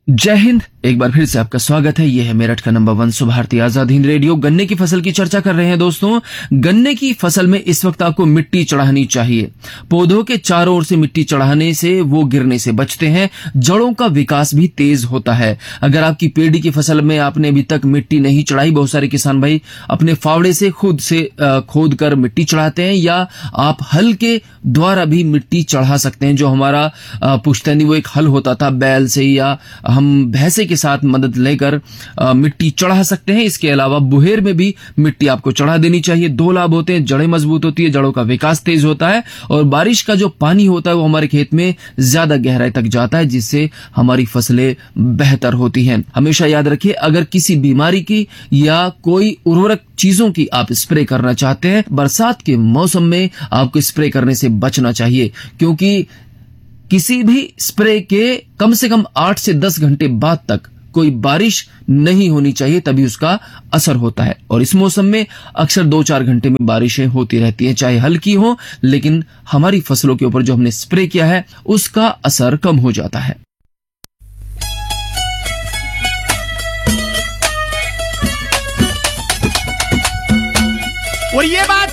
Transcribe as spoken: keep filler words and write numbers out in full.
जय हिंद। एक बार फिर से आपका स्वागत है। यह है मेरठ का number one Subharti Azad Hind radio. गन्ने की फसल की चर्चा कर रहे हैं दोस्तों। गन्ने की फसल में इस वक्त आपको मिट्टी चढ़ानी चाहिए। पौधों के चारों ओर से मिट्टी चढ़ाने से वो गिरने से बचते हैं, जड़ों का विकास भी तेज होता है। अगर आपकी पेड़ी की फसल में आपने अभी तक मिट्टी नहीं चढ़ाई, बहुत सारे किसान भाई अपने फावड़े से खुद से खोद कर मिट्टी चढ़ाते हैं, या आप हल के द्वारा भी मिट्टी चढ़ा सकते हैं। जो हमारा पुश्तैनी वो एक हल होता था बैल से, या हम भैंसे के साथ मदद लेकर मिट्टी चढ़ा सकते हैं। इसके अलावा बुहेर में भी मिट्टी आपको चढ़ा देनी चाहिए। दो लाभ होते हैं, जड़ें मजबूत होती है, जड़ों का विकास तेज होता है, और बारिश का जो पानी होता है वो हमारे खेत में ज्यादा गहराई तक जाता है, जिससे हमारी फसलें बेहतर होती हैं। हमेशा याद रखिए, अगर किसी बीमारी की या कोई उर्वरक चीजों की आप स्प्रे करना चाहते हैं, बरसात के मौसम में आपको स्प्रे करने से बचना चाहिए, क्योंकि किसी भी स्प्रे के कम से कम आठ से दस घंटे बाद तक कोई बारिश नहीं होनी चाहिए, तभी उसका असर होता है। और इस मौसम में अक्सर दो चार घंटे में बारिशें होती रहती हैं, चाहे हल्की हो, लेकिन हमारी फसलों के ऊपर जो हमने स्प्रे किया है उसका असर कम हो जाता है। और ये बात